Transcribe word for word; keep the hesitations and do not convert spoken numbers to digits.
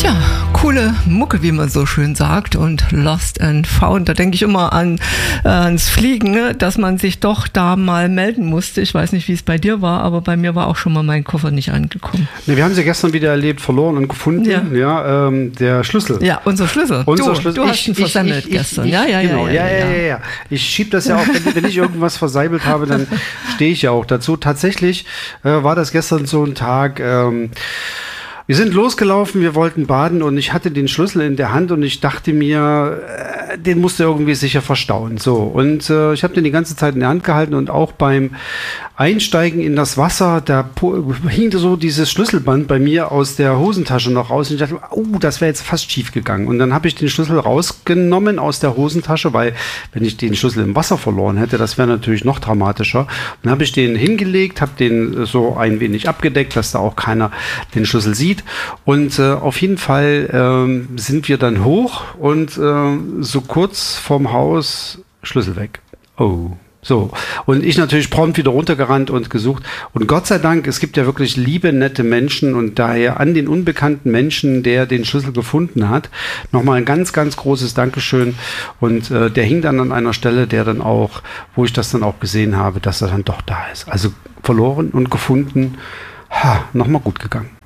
Tja, coole Mucke, wie man so schön sagt, und Lost and Found. Da denke ich immer an äh, ans Fliegen, ne? Dass man sich doch da mal melden musste. Ich weiß nicht, wie es bei dir war, aber bei mir war auch schon mal mein Koffer nicht angekommen. Ne, wir haben sie gestern wieder erlebt, verloren und gefunden. Ja, ja ähm, der Schlüssel. Ja, unser Schlüssel. Unser du, Schlüssel. du hast ich, ihn versammelt ich, ich, gestern. Ich, ja, ja, genau. ja, ja, ja, ja, ja, ja. Ich schiebe das ja auch, wenn, wenn ich irgendwas verseibelt habe, dann stehe ich ja auch dazu. Tatsächlich äh, war das gestern so ein Tag. Ähm, Wir sind losgelaufen, wir wollten baden und ich hatte den Schlüssel in der Hand und ich dachte mir, äh, den musst du irgendwie sicher verstauen. So, und äh, ich habe den die ganze Zeit in der Hand gehalten und auch beim Einsteigen in das Wasser, da hing so dieses Schlüsselband bei mir aus der Hosentasche noch raus und ich dachte, oh, das wäre jetzt fast schief gegangen. Und dann habe ich den Schlüssel rausgenommen aus der Hosentasche, weil wenn ich den Schlüssel im Wasser verloren hätte, das wäre natürlich noch dramatischer. Dann habe ich den hingelegt, habe den so ein wenig abgedeckt, dass da auch keiner den Schlüssel sieht. Und äh, auf jeden Fall ähm, sind wir dann hoch und äh, so kurz vorm Haus Schlüssel weg. Oh. So, und ich natürlich prompt wieder runtergerannt und gesucht. Und Gott sei Dank, es gibt ja wirklich liebe, nette Menschen und daher an den unbekannten Menschen, der den Schlüssel gefunden hat, nochmal ein ganz, ganz großes Dankeschön. Und äh, der hing dann an einer Stelle, der dann auch, wo ich das dann auch gesehen habe, dass er dann doch da ist. Also verloren und gefunden, ha, nochmal gut gegangen.